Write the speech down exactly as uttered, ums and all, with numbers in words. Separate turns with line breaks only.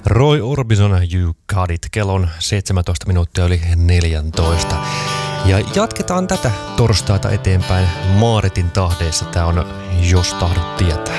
Roy Orbison, You Got It. Kello on seitsemäntoista minuuttia yli neljätoista. Ja jatketaan tätä torstaita eteenpäin Maaretin tahdeessa. Tää on Jos tahdot tietää.